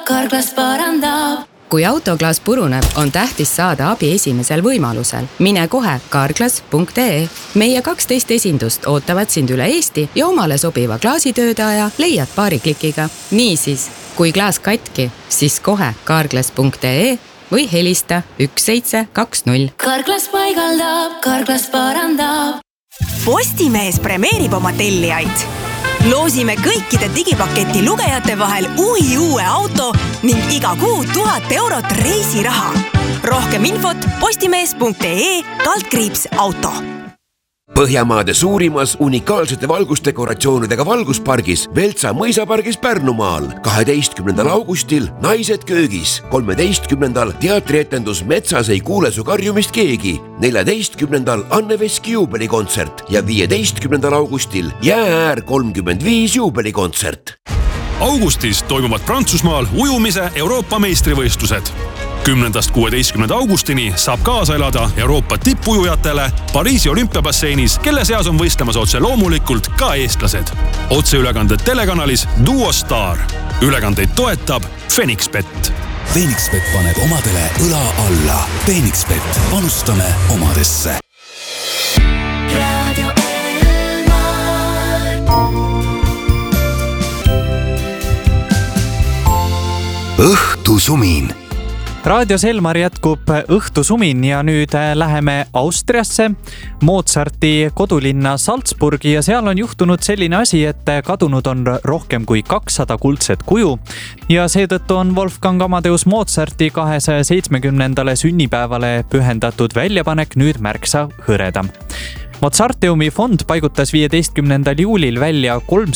Carglass parandab. Kui autoklaas puruneb, on tähtis saada abi esimesel võimalusel. Mine kohe carglass.ee. Meie 12 esindust ootavad sind üle Eesti ja omale sobiva klaasitöödaja leiad paari klikiga. Niisiis, kui klaas katki, siis kohe carglass.ee või helista 1720. Carglass paigaldab, Carglass parandab. Postimees premeerib oma tellijaid. Loosime kõikide digipaketi lugejate vahel uue auto ning iga kuu 1000 eurot reisiraha. Rohkem infot postimees.ee/auto. Põhjamaade suurimas unikaalsete valgusdekoratsioonidega valguspargis Veltsa mõisapargis Pärnumaal 12. augustil Naised köögis, 13. teatrietendus Metsas ei kuule su karjumist keegi, 14. Anne Veski juubelikontsert ja 15. augustil Jäääär 35 juubelikontsert. Augustis toimuvad Prantsusmaal ujumise Euroopa meistrivõistlused. 10.–16. augustini saab kaasa elada Euroopa tippujujatele Pariisi olümpiabasseinis, kelle seas on võistlemas otse loomulikult ka eestlased. Otseülekanded telekanalis Duo Star. Ülekandeid toetab Fenixbet. Fenixbet paneb omadele õla alla. Fenixbet, panustame omadesse. Õhtusumin. Raadio Selmar jätkub õhtusumin ja nüüd läheme Austriasse, Mozarti kodulinna Salzburgi ja seal on juhtunud selline asi, et kadunud on rohkem kui 200 kuldset kuju ja seetõttu on Wolfgang Amadeus Mozarti 270. sünnipäevale pühendatud väljapanek nüüd märksa hõredam. Mozarteumi fond paigutas 15. juulil välja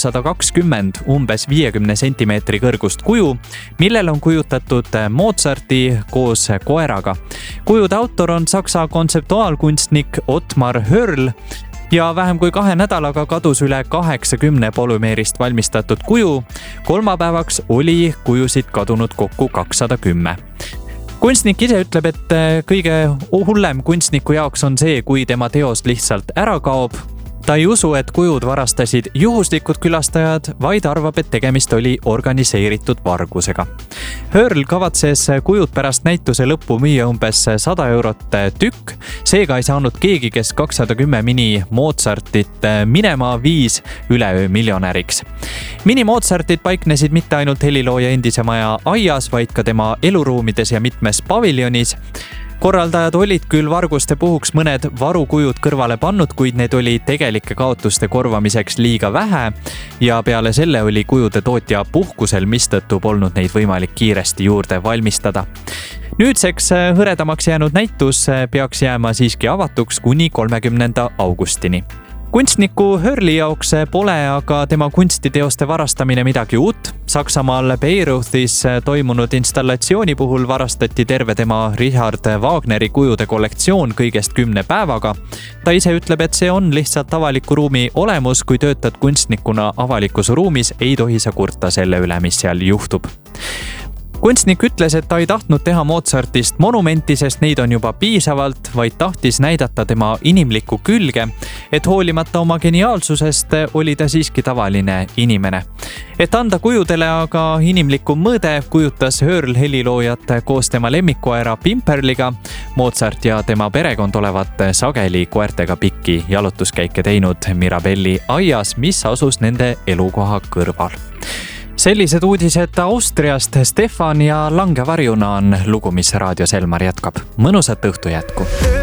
320 umbes 50 sentimeetri kõrgust kuju, millel on kujutatud Mozarti koos koeraga. Kujude autor on saksa kontseptuaalkunstnik Ottmar Hörl ja vähem kui 2 nädalaga kadus üle 80 polümeerist valmistatud kuju. Kolmapäevaks oli kujusid kadunud kokku 210. Kunstnik ise ütleb, et kõige hullem kunstniku jaoks on see, kui tema teos lihtsalt ära kaob. Ta ei usu, et kujud varastasid juhuslikud külastajad, vaid arvab, et tegemist oli organiseeritud vargusega. Hörl kavatses kujud pärast näituse lõppu müüa umbes 100 eurot tükk. Seega ei saanud keegi, kes 210 mini Mozartit minema viis üleöö miljonäriks. Mini Mozartid paiknesid mitte ainult helilooja endise maja aias, vaid ka tema eluruumides ja mitmes paviljonis. Korraldajad olid küll varguste puhuks mõned varukujud kõrvale pannud, kuid need oli tegelike kaotuste korvamiseks liiga vähe ja peale selle oli kujude tootja puhkusel, mistõttu polnud neid võimalik kiiresti juurde valmistada. Nüüdseks hõredamaks jäänud näitus peaks jääma siiski avatuks kuni 30. augustini. Kunstniku Hörli jaoks pole aga tema kunstiteoste varastamine midagi uut. Saksamaal Bayreuthis toimunud installatsiooni puhul varastati terve tema Richard Wagneri kujude kollektsioon kõigest 10 päevaga. Ta ise ütleb, et see on lihtsalt avaliku ruumi olemus, kui töötad kunstnikuna avalikus ruumis, ei tohi sa kurta selle üle, mis seal juhtub. Kunstnik ütles, et ta ei tahtnud teha Mozartist monumenti, sest neid on juba piisavalt, vaid tahtis näidata tema inimlikku külge, et hoolimata oma geniaalsusest oli ta siiski tavaline inimene. Et anda kujudele aga inimliku mõõde, kujutas Hörl heliloojat koos tema lemmikkoera Pimperliga. Mozart ja tema perekond olevat sageli koertega pikki jalutuskäike teinud Mirabelli aias, mis asus nende elukoha kõrval. Sellised uudised Austriast. Stefan ja Langevarjuna on lugu, mis Raadio Selmar jätkab. Mõnusat õhtu jätku!